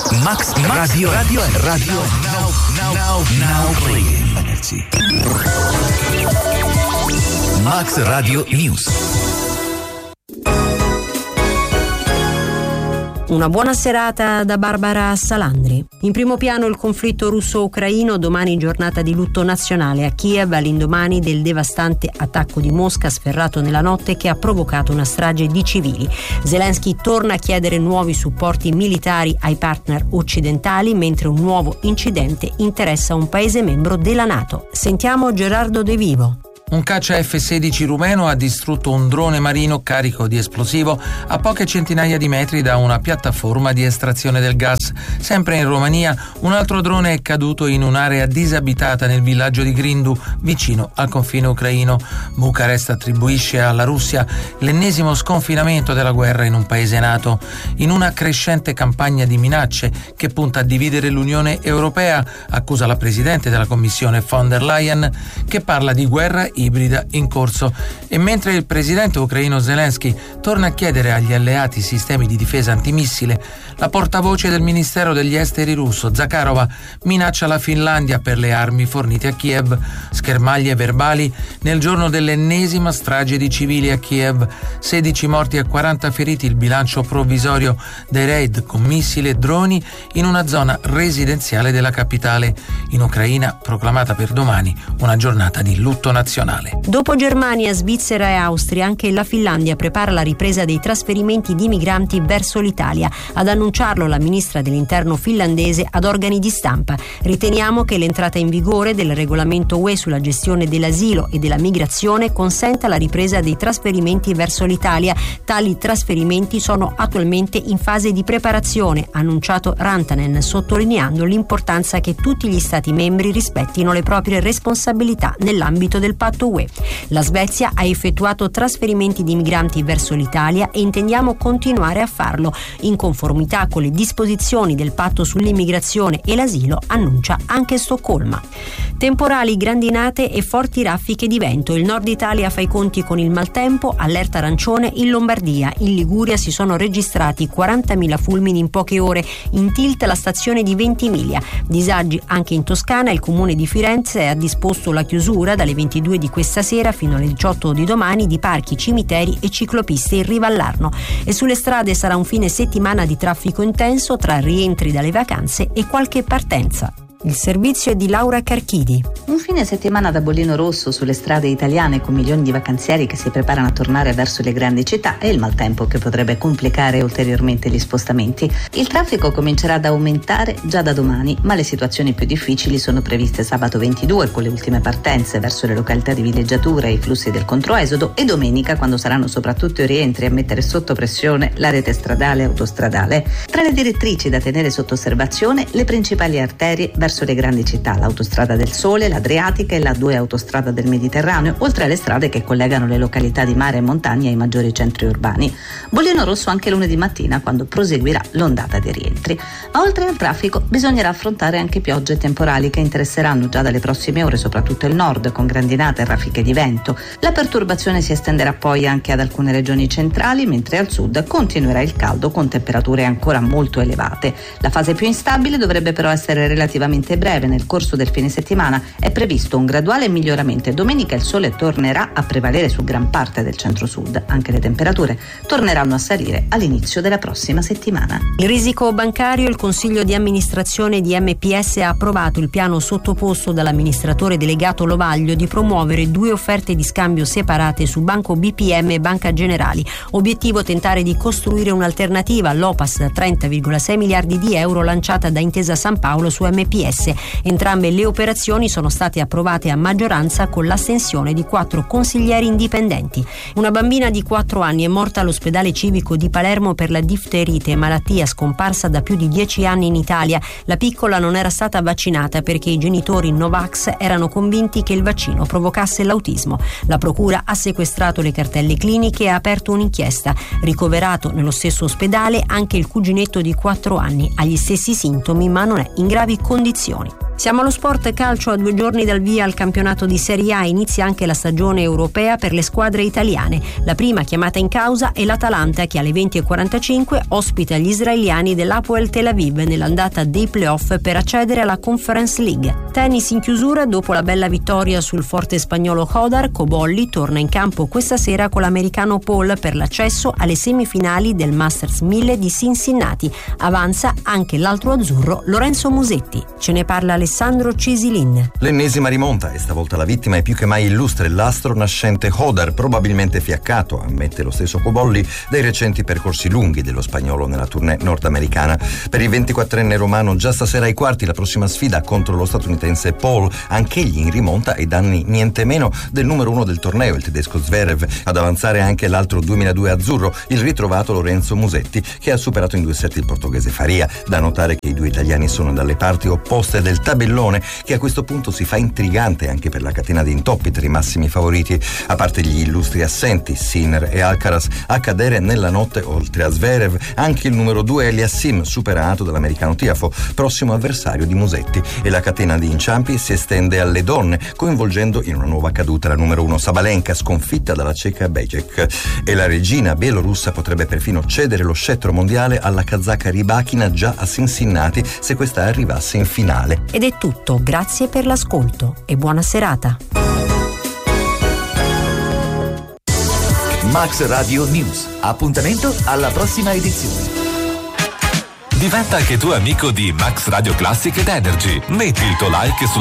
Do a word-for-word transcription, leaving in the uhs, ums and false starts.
Max Radio Radio Radio Now Now Now Play. Max Radio News. Una buona serata da Barbara Salandri. In primo piano il conflitto russo-ucraino, domani giornata di lutto nazionale a Kiev all'indomani del devastante attacco di Mosca sferrato nella notte che ha provocato una strage di civili. Zelensky torna a chiedere nuovi supporti militari ai partner occidentali, mentre un nuovo incidente interessa un paese membro della NATO. Sentiamo Gerardo De Vivo. Un caccia F sedici rumeno ha distrutto un drone marino carico di esplosivo a poche centinaia di metri da una piattaforma di estrazione del gas. Sempre in Romania, un altro drone è caduto in un'area disabitata nel villaggio di Grindu, vicino al confine ucraino. Bucarest attribuisce alla Russia l'ennesimo sconfinamento della guerra in un paese NATO. In una crescente campagna di minacce che punta a dividere l'Unione Europea, accusa la Presidente della Commissione von der Leyen, che parla di guerra ibrida in corso. E mentre il presidente ucraino Zelensky torna a chiedere agli alleati sistemi di difesa antimissile, la portavoce del Ministero degli Esteri russo, Zakharova, minaccia la Finlandia per le armi fornite a Kiev. Schermaglie verbali nel giorno dell'ennesima strage di civili a Kiev. sedici morti e quaranta feriti il bilancio provvisorio dei raid con missili e droni in una zona residenziale della capitale. In Ucraina, proclamata per domani una giornata di lutto nazionale. Dopo Germania, Svizzera e Austria, anche la Finlandia prepara la ripresa dei trasferimenti di migranti verso l'Italia. Ad annunciarlo la ministra dell'Interno finlandese ad organi di stampa. Riteniamo che l'entrata in vigore del regolamento U E sulla gestione dell'asilo e della migrazione consenta la ripresa dei trasferimenti verso l'Italia. Tali trasferimenti sono attualmente in fase di preparazione, ha annunciato Rantanen, sottolineando l'importanza che tutti gli Stati membri rispettino le proprie responsabilità nell'ambito del patto U E. La Svezia ha effettuato trasferimenti di migranti verso l'Italia e intendiamo continuare a farlo in conformità con le disposizioni del patto sull'immigrazione e l'asilo, annuncia anche Stoccolma. Temporali, grandinate e forti raffiche di vento. Il nord Italia fa i conti con il maltempo, allerta arancione in Lombardia. In Liguria si sono registrati quarantamila fulmini in poche ore, in tilt la stazione di Ventimiglia. Disagi anche in Toscana, il comune di Firenze ha disposto la chiusura dalle ventidue di questa sera fino alle diciotto di domani di parchi, cimiteri e ciclopiste in riva all'Arno. E sulle strade sarà un fine settimana di traffico intenso tra rientri dalle vacanze e qualche partenza. Il servizio è di Laura Carchidi. Un fine settimana da bollino rosso sulle strade italiane con milioni di vacanzieri che si preparano a tornare verso le grandi città e il maltempo che potrebbe complicare ulteriormente gli spostamenti. Il traffico comincerà ad aumentare già da domani, ma le situazioni più difficili sono previste sabato ventidue con le ultime partenze verso le località di villeggiatura e i flussi del controesodo, e domenica quando saranno soprattutto i rientri a mettere sotto pressione la rete stradale e autostradale. Tra le direttrici da tenere sotto osservazione le principali arterie verso verso le grandi città, l'autostrada del Sole, l'Adriatica e la due autostrada del Mediterraneo, oltre alle strade che collegano le località di mare e montagna ai maggiori centri urbani. Bollino rosso anche lunedì mattina, quando proseguirà l'ondata dei rientri. Ma oltre al traffico bisognerà affrontare anche piogge temporali che interesseranno già dalle prossime ore soprattutto il nord, con grandinate e raffiche di vento. La perturbazione si estenderà poi anche ad alcune regioni centrali, mentre al sud continuerà il caldo con temperature ancora molto elevate. La fase più instabile dovrebbe però essere relativamente breve. Nel corso del fine settimana è previsto un graduale miglioramento e domenica il sole tornerà a prevalere su gran parte del centro-sud. Anche le temperature torneranno a salire all'inizio della prossima settimana. Il risico bancario. Il consiglio di amministrazione di M P S ha approvato il piano sottoposto dall'amministratore delegato Lovaglio di promuovere due offerte di scambio separate su Banco B P M e Banca Generali. Obiettivo: tentare di costruire un'alternativa all'O P A S da trenta virgola sei miliardi di euro lanciata da Intesa San Paolo su M P S. Entrambe le operazioni sono state approvate a maggioranza con l'astensione di quattro consiglieri indipendenti. Una bambina di quattro anni è morta all'ospedale civico di Palermo per la difterite, malattia scomparsa da più di dieci anni in Italia. La piccola non era stata vaccinata perché i genitori Novax erano convinti che il vaccino provocasse l'autismo. La procura ha sequestrato le cartelle cliniche e ha aperto un'inchiesta. Ricoverato nello stesso ospedale anche il cuginetto di quattro anni, ha gli stessi sintomi ma non è in gravi condizioni. Siamo allo sport calcio. A due giorni dal via al campionato di Serie A inizia anche la stagione europea per le squadre italiane. La prima chiamata in causa è l'Atalanta, che alle venti e quarantacinque ospita gli israeliani dell'Hapoel Tel Aviv nell'andata dei playoff per accedere alla Conference League. Tennis in chiusura. Dopo la bella vittoria sul forte spagnolo Hodar, Cobolli torna in campo questa sera con l'americano Paul per l'accesso alle semifinali del Masters mille di Cincinnati. Avanza anche l'altro azzurro Lorenzo Musetti. Ce ne parla Alessandro Cisilin. L'ennesima rimonta, e stavolta la vittima è più che mai illustre, l'astro nascente Hodar, probabilmente fiaccato, ammette lo stesso Cobolli, dai recenti percorsi lunghi dello spagnolo nella tournée nordamericana. Per il ventiquattrenne romano già stasera ai quarti la prossima sfida contro lo statunitense Paul, anch'egli in rimonta ai danni niente meno del numero uno del torneo, il tedesco Zverev. Ad avanzare anche l'altro duemiladue azzurro, il ritrovato Lorenzo Musetti, che ha superato in due set il portoghese Faria. Da notare che i due italiani sono dalle parti opposte del tabellone, che a questo punto si fa intrigante anche per la catena di intoppi tra i massimi favoriti. A parte gli illustri assenti Sinner e Alcaraz, a cadere nella notte oltre a Zverev anche il numero due Eliassim, superato dall'americano Tiafoe, prossimo avversario di Musetti, e la catena di inciampi si estende alle donne, coinvolgendo in una nuova caduta la numero uno Sabalenka, sconfitta dalla ceca Bejek, e la regina bielorussa potrebbe perfino cedere lo scettro mondiale alla kazaka Rybakina già a Cincinnati se questa arrivasse in finale. Ed è tutto, grazie per l'ascolto e buona serata. Max Radio News. Appuntamento alla prossima edizione. Diventa anche tu amico di Max Radio Classic ed Energy. Metti il tuo like sulla